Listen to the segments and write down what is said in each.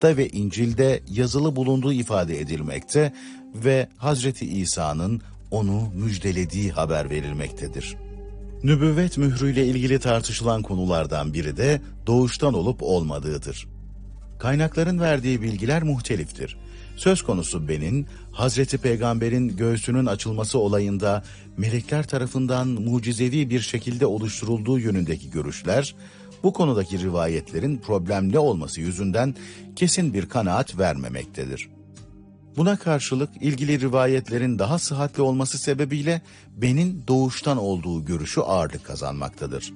Tevrat'ta ve İncil'de yazılı bulunduğu ifade edilmekte ve Hazreti İsa'nın onu müjdelediği haber verilmektedir. Nübüvvet mührüyle ilgili tartışılan konulardan biri de doğuştan olup olmadığıdır. Kaynakların verdiği bilgiler muhteliftir. Söz konusu benin, Hazreti Peygamber'in göğsünün açılması olayında melekler tarafından mucizevi bir şekilde oluşturulduğu yönündeki görüşler, bu konudaki rivayetlerin problemli olması yüzünden kesin bir kanaat vermemektedir. Buna karşılık ilgili rivayetlerin daha sıhhatli olması sebebiyle benin doğuştan olduğu görüşü ağırlık kazanmaktadır.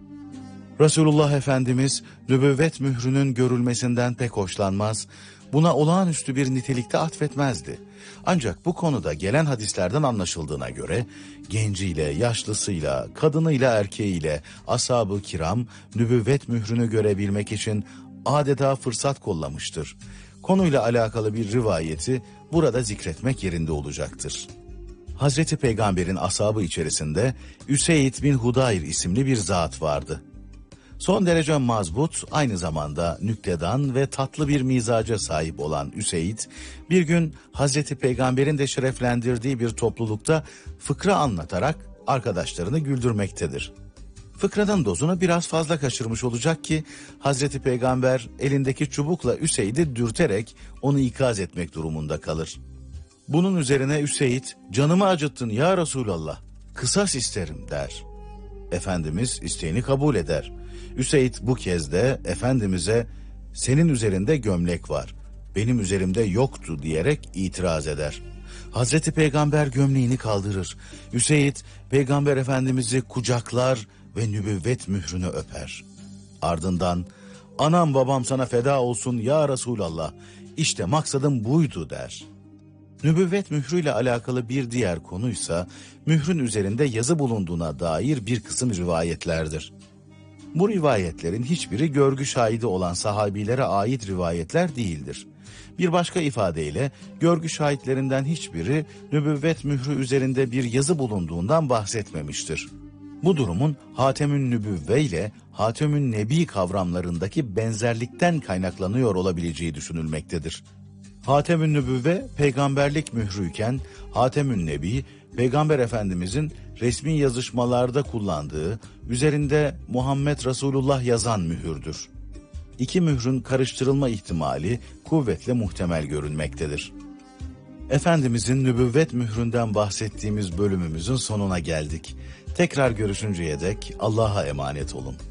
Resulullah Efendimiz nübüvvet mührünün görülmesinden pek hoşlanmaz, buna olağanüstü bir nitelikte atfetmezdi. Ancak bu konuda gelen hadislerden anlaşıldığına göre genciyle, yaşlısıyla, kadınıyla, erkeğiyle ashab-ı kiram nübüvvet mührünü görebilmek için adeta fırsat kollamıştır. Konuyla alakalı bir rivayeti burada zikretmek yerinde olacaktır. Hazreti Peygamber'in ashabı içerisinde Üseyd bin Hudayr isimli bir zat vardı. Son derece mazbut, aynı zamanda nüktedan ve tatlı bir mizaca sahip olan Üseyd, bir gün Hazreti Peygamber'in de şereflendirdiği bir toplulukta fıkra anlatarak arkadaşlarını güldürmektedir. Fıkranın dozunu biraz fazla kaçırmış olacak ki Hazreti Peygamber elindeki çubukla Üseyd'i dürterek onu ikaz etmek durumunda kalır. Bunun üzerine Üseyd, "Canımı acıttın ya Resulallah, kısas isterim" der. Efendimiz isteğini kabul eder. Üseyd bu kez de Efendimiz'e "Senin üzerinde gömlek var, benim üzerimde yoktu" diyerek itiraz eder. Hazreti Peygamber gömleğini kaldırır. Üseyd Peygamber Efendimiz'i kucaklar ve nübüvvet mührünü öper. Ardından "Anam babam sana feda olsun ya Resulallah, işte maksadım buydu" der. Nübüvvet mührüyle alakalı bir diğer konuysa mührün üzerinde yazı bulunduğuna dair bir kısım rivayetlerdir. Bu rivayetlerin hiçbiri görgü şahidi olan sahabilere ait rivayetler değildir. Bir başka ifadeyle görgü şahitlerinden hiçbiri nübüvvet mührü üzerinde bir yazı bulunduğundan bahsetmemiştir. Bu durumun Hatemün Nübüvve ile Hatemün Nebi kavramlarındaki benzerlikten kaynaklanıyor olabileceği düşünülmektedir. Hatemün Nübüvve peygamberlik mührüyken Hatemün Nebi, Peygamber Efendimizin resmi yazışmalarda kullandığı, üzerinde Muhammed Resulullah yazan mühürdür. İki mührün karıştırılma ihtimali kuvvetle muhtemel görünmektedir. Efendimizin nübüvvet mühründen bahsettiğimiz bölümümüzün sonuna geldik. Tekrar görüşünceye dek Allah'a emanet olun.